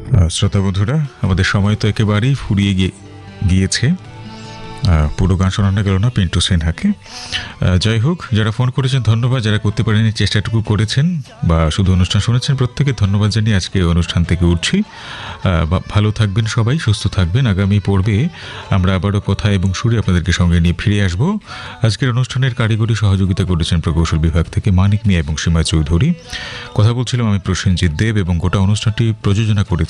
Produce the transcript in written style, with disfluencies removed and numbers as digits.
শ্রোতা বন্ধুরা, আমাদের সময় তো একেবারেই ফুরিয়ে গিয়েছে। পুরো গান শোনানো গেল না পিন্টু সিনহাকে। যাই হোক, যারা ফোন করেছেন ধন্যবাদ, যারা করতে পারেনি চেষ্টাটুকু করেছেন বা শুধু অনুষ্ঠান শুনেছেন প্রত্যেকে ধন্যবাদ জানিয়ে আজকে অনুষ্ঠান থেকে উঠছি। ভালো থাকবেন সবাই, সুস্থ থাকবেন। আগামী পর্বে আমরা আবারও কথা এবং সুরে আপনাদেরকে সঙ্গে নিয়ে ফিরে আসব। আজকের অনুষ্ঠানের কারিগরি সহযোগিতা করেছেন প্রকৌশল বিভাগ থেকে মানিক মিয়া এবং সীমা চৌধুরী। কথা বলছিলাম আমি প্রসেনজিৎ দেব এবং গোটা অনুষ্ঠানটি প্রযোজনা করেছি